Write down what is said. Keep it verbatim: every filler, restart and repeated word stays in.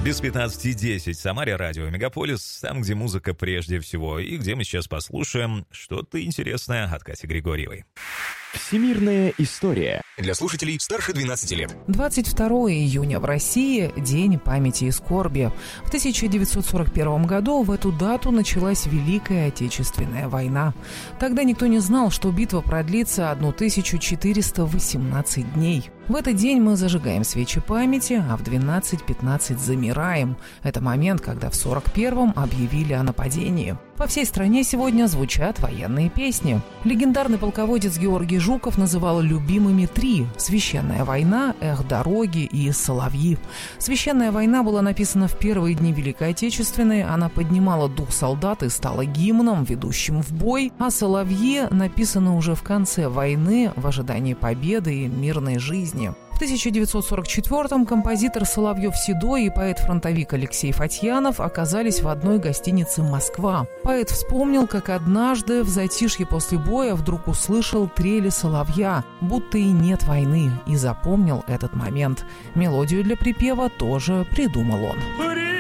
Без пятнадцати десять. Самаре, радио Мегаполис, там, где музыка прежде всего, и где мы сейчас послушаем что-то интересное от Кати Григорьевой. Всемирная история. Для слушателей старше двенадцати лет. двадцать второго июня в России – День памяти и скорби. В тысяча девятьсот сорок первом году в эту дату началась Великая Отечественная война. Тогда никто не знал, что битва продлится тысячу четыреста восемнадцать дней. В этот день мы зажигаем свечи памяти, а в двенадцать пятнадцать замираем. Это момент, когда в сорок первом объявили о нападении. По всей стране сегодня звучат военные песни. Легендарный полководец Георгий Жуков называл любимыми три – «Священная война», «Эх, дороги» и «Соловьи». «Священная война» была написана в первые дни Великой Отечественной, она поднимала дух солдат и стала гимном, ведущим в бой, а «Соловьи» написаны уже в конце войны в ожидании победы и мирной жизни. В тысяча девятьсот сорок четвёртом композитор Соловьев-Седой и поэт-фронтовик Алексей Фатьянов оказались в одной гостинице «Москва». Поэт вспомнил, как однажды в затишье после боя вдруг услышал трели соловья, будто и нет войны, и запомнил этот момент. Мелодию для припева тоже придумал он.